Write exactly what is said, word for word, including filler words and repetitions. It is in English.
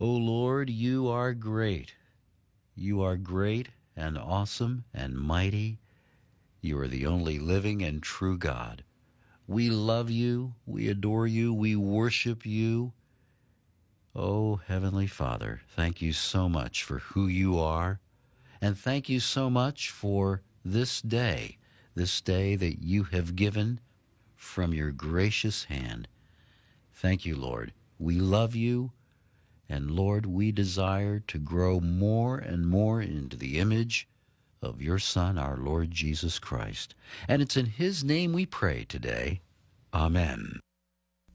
O Lord, you are great. You are great and awesome and mighty. You are the only living and true God. We love you. We adore you. We worship you. Oh, Heavenly Father, thank you so much for who you are. And thank you so much for this day, this day that you have given from your gracious hand. Thank you, Lord. We love you. And Lord, we desire to grow more and more into the image of your Son, our Lord Jesus Christ. And it's in his name we pray today. Amen.